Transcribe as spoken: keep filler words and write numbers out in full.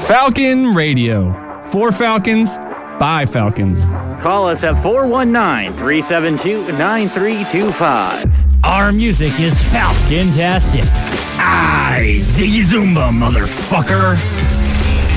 Falcon Radio. For Falcons, by Falcons. Call us at four one nine, three seven two, nine three two five. Our music is Falcon-tastic. Aye, Ziggy Zoomba, motherfucker.